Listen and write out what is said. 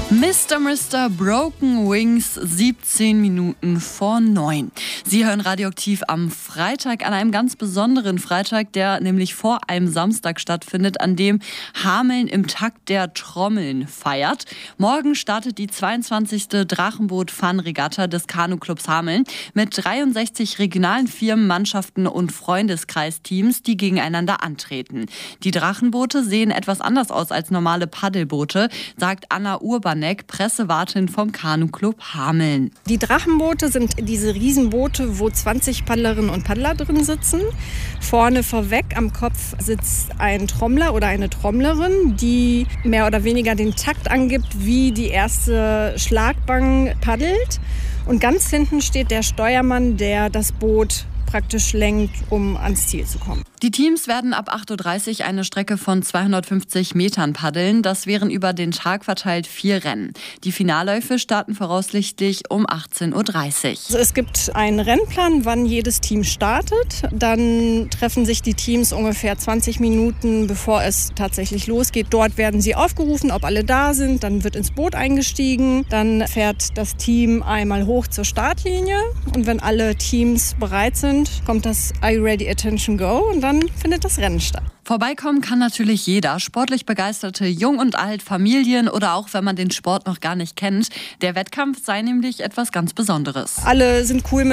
Mr. Broken Wings, 17 Minuten vor 9. Sie hören Radioaktiv am Freitag, an einem ganz besonderen Freitag, der nämlich vor einem Samstag stattfindet, an dem Hameln im Takt der Trommeln feiert. Morgen startet die 22. Drachenboot-Fun-Regatta des Kanu-Clubs Hameln mit 63 regionalen Firmen, Mannschaften und Freundeskreisteams, die gegeneinander antreten. Die Drachenboote sehen etwas anders aus als normale Paddelboote, sagt Anna Urbanek, Pressewartin vom Kanu-Club Hameln. Die Drachenboote sind diese Riesenboote, wo 20 Paddlerinnen und Paddler drin sitzen. Vorne vorweg am Kopf sitzt ein Trommler oder eine Trommlerin, die mehr oder weniger den Takt angibt, wie die erste Schlagbank paddelt. Und ganz hinten steht der Steuermann, der das Boot praktisch lenkt, um ans Ziel zu kommen. Die Teams werden ab 8.30 Uhr eine Strecke von 250 Metern paddeln. Das wären über den Tag verteilt 4 Rennen. Die Finalläufe starten voraussichtlich um 18.30 Uhr. Also es gibt einen Rennplan, wann jedes Team startet. Dann treffen sich die Teams ungefähr 20 Minuten, bevor es tatsächlich losgeht. Dort werden sie aufgerufen, ob alle da sind. Dann wird ins Boot eingestiegen. Dann fährt das Team einmal hoch zur Startlinie. Und wenn alle Teams bereit sind, kommt das Are You Ready? Attention Go und dann findet das Rennen statt. Vorbeikommen kann natürlich jeder, sportlich begeisterte, jung und alt, Familien oder auch wenn man den Sport noch gar nicht kennt. Der Wettkampf sei nämlich etwas ganz Besonderes. Alle sind cool